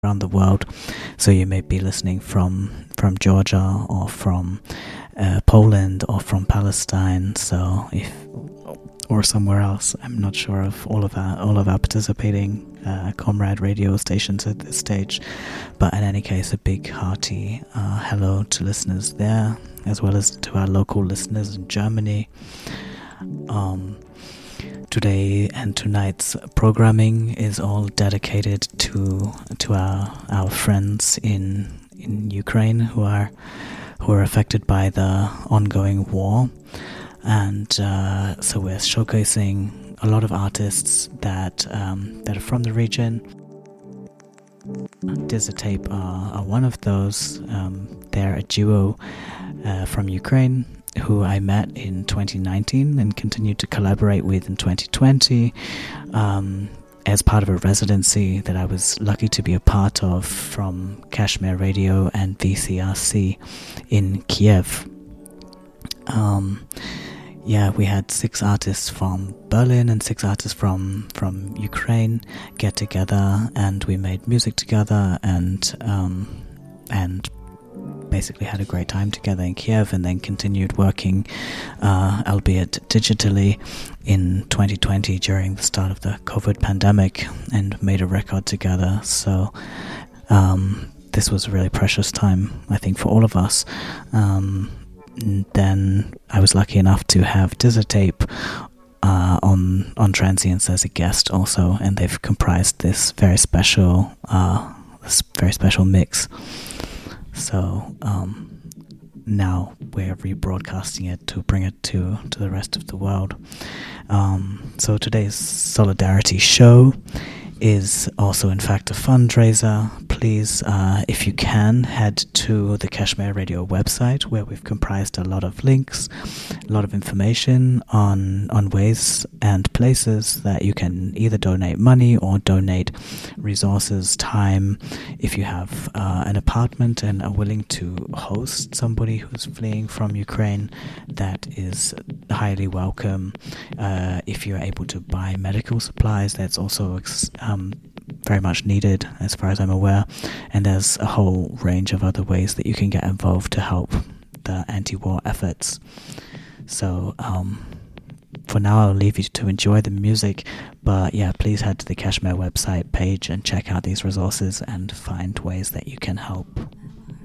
around the world. So you may be listening from Georgia or from Poland or from Palestine. So or somewhere else. I'm not sure of all of our participating comrade radio stations at this stage. But in any case, a big hearty hello to listeners there, as well as to our local listeners in Germany. Today and tonight's programming is all dedicated to our friends in Ukraine who are affected by the ongoing war, and so we're showcasing a lot of artists that are from the region. Dizzytape are one of those. They're a duo from Ukraine who I met in 2019 and continued to collaborate with in 2020 as part of a residency that I was lucky to be a part of from Kashmir Radio and VCRC in Kiev. We had 6 artists from Berlin and 6 artists from Ukraine get together, and we made music together and basically had a great time together in Kiev, and then continued working, albeit digitally, in 2020 during the start of the COVID pandemic, and made a record together. So this was a really precious time, I think, for all of us. Then I was lucky enough to have Dizzytape on Transients as a guest also, and they've comprised this very special mix. So now we're rebroadcasting it to bring it to the rest of the world. So today's Solidarity show is also in fact a fundraiser. Please, if you can, head to the Kashmir Radio website, where we've comprised a lot of links, a lot of information on ways and places that you can either donate money or donate resources, time. If you have an apartment and are willing to host somebody who's fleeing from Ukraine, that is highly welcome. If you're able to buy medical supplies, that's also very much needed, as far as I'm aware, and there's a whole range of other ways that you can get involved to help the anti-war efforts. So for now, I'll leave you to enjoy the music, but yeah, please head to the Kashmir website page and check out these resources and find ways that you can help.